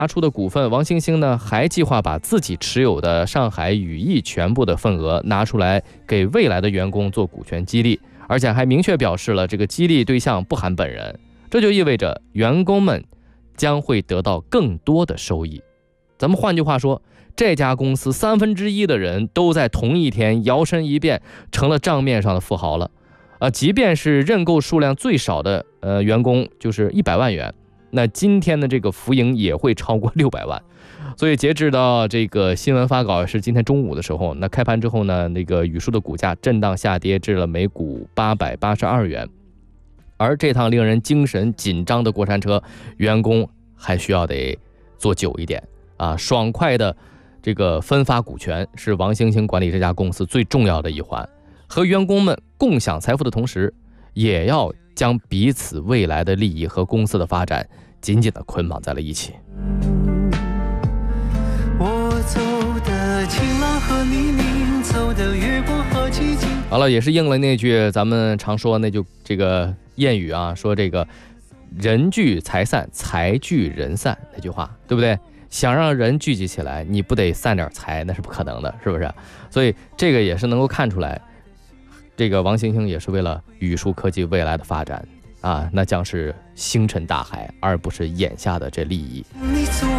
拿出的股份，王星星呢还计划把自己持有的上海宇逸全部的份额拿出来给未来的员工做股权激励，而且还明确表示了这个激励对象不含本人，这就意味着员工们将会得到更多的收益。咱们换句话说，这家公司1/3的人都在同一天摇身一变成了账面上的富豪了。即便是认购数量最少的员工就是100万元，那今天的这个浮盈也会超过600万。所以截至到这个新闻发稿是今天中午的时候，那开盘之后呢，那个宇树的股价震荡下跌至了每股882元。而这趟令人精神紧张的过山车，员工还需要得做久一点啊！爽快的这个分发股权是王星星管理这家公司最重要的一环，和员工们共享财富的同时，也要将彼此未来的利益和公司的发展紧紧地捆绑在了一起。我走的晴朗和黎明，走的月光和寂静。好了，也是应了那句咱们常说那就这个谚语啊，说这个人聚财散，财聚人散那句话，对不对？想让人聚集起来，你不得散点财，那是不可能的，是不是？所以这个也是能够看出来，这个王星星也是为了宇树科技未来的发展啊，那将是星辰大海，而不是眼下的这利益。